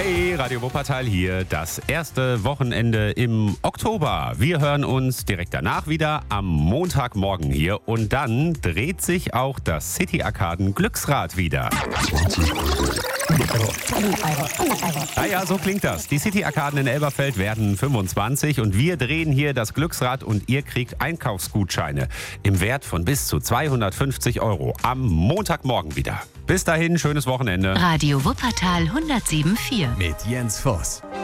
Hey, Radio Wuppertal hier, das erste Wochenende im Oktober. Wir hören uns direkt danach wieder am Montagmorgen hier und dann dreht sich auch das City Arkaden Glücksrad wieder. Ja, so klingt das. Die City Arkaden in Elberfeld werden 25 und wir drehen hier das Glücksrad und ihr kriegt Einkaufsgutscheine im Wert von bis zu 250 € am Montagmorgen wieder. Bis dahin, schönes Wochenende. Radio Wuppertal 107.4 mit Jens Voss.